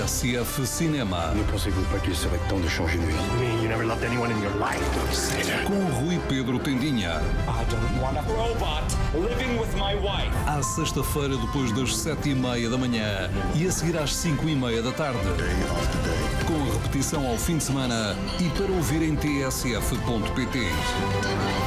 TSF Cinéma. Ne pensez-vous pas qu'il serait temps de changer de vie? You never loved anyone in your life, don't say that. Com Rui Pedro Tendinha. I don't want a robot living with my wife. À sexta-feira, depois das 7h30 da manhã e a seguir às 5h30 da tarde. Com repetição ao fim de semana e para ouvir em tsf.pt.